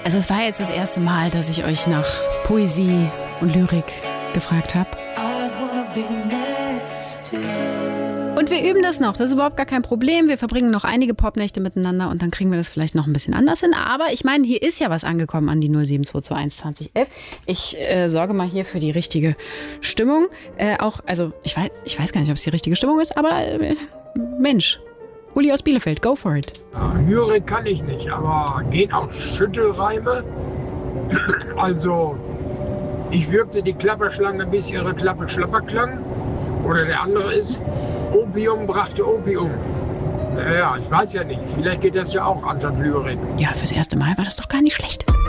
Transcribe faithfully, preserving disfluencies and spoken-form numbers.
Also es war jetzt das erste Mal, dass ich euch nach Poesie und Lyrik gefragt habe. Und wir üben das noch, das ist überhaupt gar kein Problem. Wir verbringen noch einige Popnächte miteinander und dann kriegen wir das vielleicht noch ein bisschen anders hin. Aber ich meine, hier ist ja was angekommen an die null sieben zwei zwei eins zwanzig elf. Ich äh, sorge mal hier für die richtige Stimmung. Äh, auch, also ich weiß, ich weiß gar nicht, ob es die richtige Stimmung ist, aber äh, Mensch. Uli aus Bielefeld, go for it. Ja, Lyrik kann ich nicht, aber gehen auch Schüttelreime. Also, ich wirkte die Klapperschlange, bis ihre Klappe schlapper klang. Oder der andere ist, Opium brachte Opium. Naja, ich weiß ja nicht, vielleicht geht das ja auch anstatt Lyrik. Ja, fürs erste Mal war das doch gar nicht schlecht.